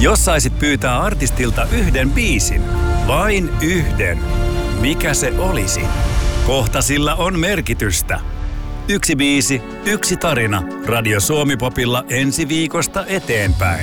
Jos saisit pyytää artistilta yhden biisin, vain yhden, mikä se olisi? Kohta sillä on merkitystä. Yksi biisi, yksi tarina. Radio Suomi Popilla ensi viikosta eteenpäin.